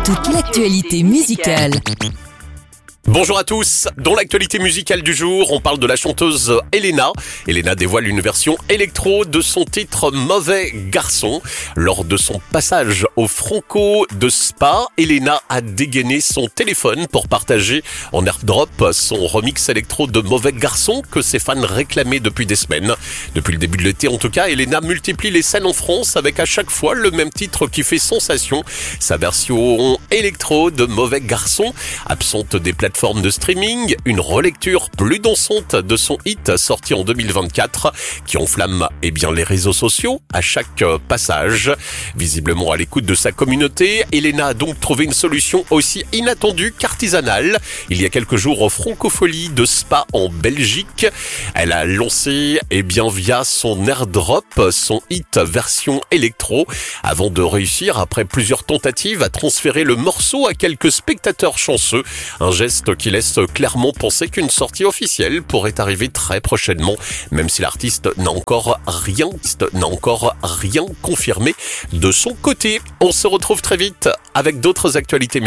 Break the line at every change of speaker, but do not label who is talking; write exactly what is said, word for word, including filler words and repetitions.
toute l'actualité musicale.
Bonjour à tous, dans l'actualité musicale du jour, on parle de la chanteuse Elena. Elena dévoile une version électro de son titre Mauvais Garçon. Lors de son passage au Franco de Spa, Elena a dégainé son téléphone pour partager en airdrop son remix électro de Mauvais Garçon que ses fans réclamaient depuis des semaines. Depuis le début de l'été en tout cas, Elena multiplie les scènes en France avec à chaque fois le même titre qui fait sensation. Sa version électro de Mauvais Garçon, absente des plateformes de streaming, une relecture plus dansante de son hit sorti en deux mille vingt-quatre qui enflamme eh bien, les réseaux sociaux à chaque passage. Visiblement à l'écoute de sa communauté, Elena a donc trouvé une solution aussi inattendue qu'artisanale. Il y a quelques jours au Francophonie de Spa en Belgique, elle a lancé eh bien, via son airdrop son hit version électro avant de réussir après plusieurs tentatives à transférer le morceau à quelques spectateurs chanceux. Un geste qui laisse clairement penser qu'une sortie officielle pourrait arriver très prochainement, même si l'artiste n'a encore rien, n'a encore rien confirmé de son côté. On se retrouve très vite avec d'autres actualités musicales.